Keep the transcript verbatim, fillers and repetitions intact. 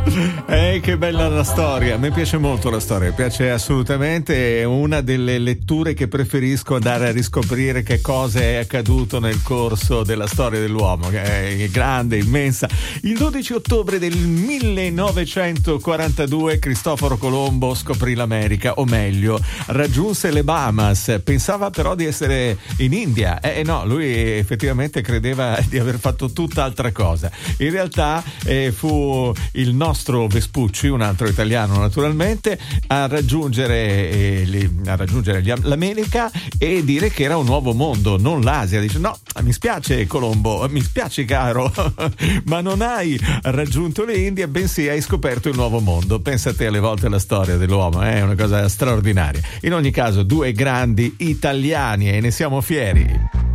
Eh, che bella la storia, mi piace molto la storia, piace assolutamente, è una delle letture che preferisco, andare a riscoprire che cosa è accaduto nel corso della storia dell'uomo, che è grande, immensa. Il dodici ottobre del millenovecentoquarantadue Cristoforo Colombo scoprì l'America, o meglio, raggiunse le Bahamas, pensava però di essere in India, eh no, lui effettivamente credeva di aver fatto tutt'altra cosa. In realtà eh, fu il nostro Vespucci, un altro italiano naturalmente, a raggiungere, eh, li, a raggiungere gli, l'America e dire che era un nuovo mondo, non l'Asia. Dice: no, mi spiace Colombo, mi spiace caro, ma non hai raggiunto le Indie, bensì hai scoperto il nuovo mondo. Pensate alle volte alla storia dell'uomo, è eh? una cosa straordinaria. In ogni caso, due grandi italiani e ne siamo fieri.